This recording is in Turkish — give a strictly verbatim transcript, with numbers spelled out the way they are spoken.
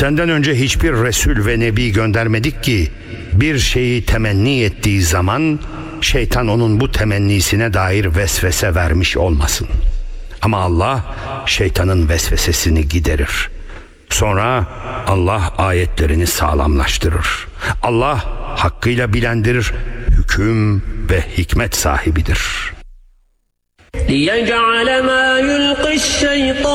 Senden önce hiçbir Resul ve Nebi göndermedik ki bir şeyi temenni ettiği zaman şeytan onun bu temennisine dair vesvese vermiş olmasın. Ama Allah şeytanın vesvesesini giderir. Sonra Allah ayetlerini sağlamlaştırır. Allah hakkıyla bilendir, hüküm ve hikmet sahibidir. لِيَجْعَلَ مَا يُلْقِي الشَّيْطَانُ